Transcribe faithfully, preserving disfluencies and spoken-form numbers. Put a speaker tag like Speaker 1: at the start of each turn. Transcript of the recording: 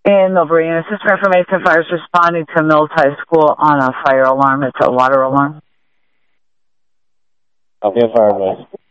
Speaker 1: In Millbury, Assistant Information Fire is responding to Mills High School on a fire alarm. It's a water alarm.
Speaker 2: I'll be a fire, boys.